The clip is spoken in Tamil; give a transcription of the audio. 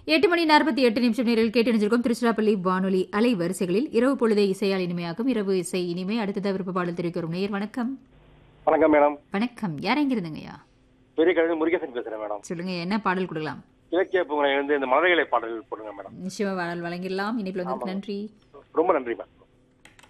8:48 நேரில் கேட்டணிஞ்சிருக்கும் திருச்சிராப்பள்ளி வானொலி அலைவரிசைகளில் இரவு பொழுதை இசையால் இனிமையாகும் இரவு இசை இனிமை. அடுத்ததாக விருப்ப பாடல் தெரிவிக்கிறோம். நேயர் வணக்கம். வணக்கம் மேடம். வணக்கம். யார் எங்கிருந்துங்கய்யா? பெரிய கழுது முருகேசன் பேசுறேன் மேடம். சொல்லுங்க, என்ன பாடல் கொடுக்கலாம்? இலக்கிய பூங்கலை இந்த மழலைகளை பாடல் போடுங்க மேடம். நிச்சயமா பாடல் வழங்கிடலாம். இணைப்பில் வந்து நன்றி. ரொம்ப நன்றி மேம்.